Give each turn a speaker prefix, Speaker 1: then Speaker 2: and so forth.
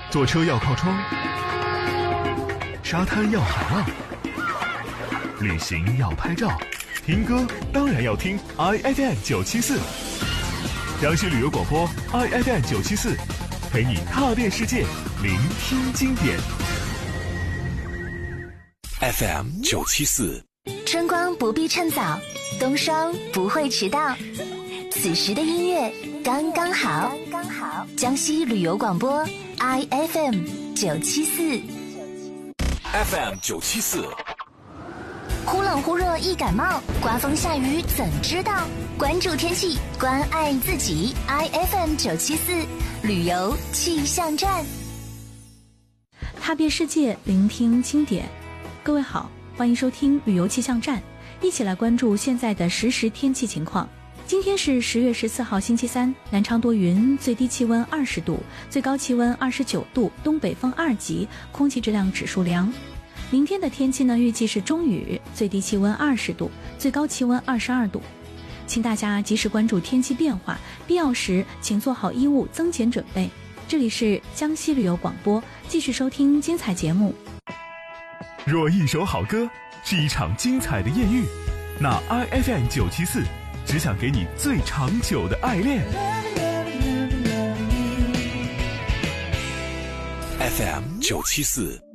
Speaker 1: 坐车要靠窗，沙滩要海浪，旅行要拍照，听歌当然要听 IFM 974，江西旅游广播 IFM 974，陪你踏遍世界，聆听经典。
Speaker 2: FM 974，
Speaker 3: 春光不必趁早，冬霜不会迟到，此时的音乐刚刚好。江西旅游广播 IFM 974。
Speaker 2: FM 974。
Speaker 3: 忽冷忽热易感冒，刮风下雨怎知道？关注天气，关爱自己。IFM 974旅游气象站，
Speaker 4: 踏遍世界，聆听经典。各位好，欢迎收听旅游气象站，一起来关注现在的实时天气情况。今天是10月14号星期三，南昌多云，最低气温20度，最高气温29度，东北风2级，空气质量指数良。明天的天气呢，预计是中雨，最低气温20度，最高气温22度。请大家及时关注天气变化，必要时请做好衣物增减准备。这里是江西旅游广播，继续收听精彩节目。
Speaker 1: 若一首好歌是一场精彩的艳遇，那 IFM 974只想给你最长久的爱恋。
Speaker 2: FM 974。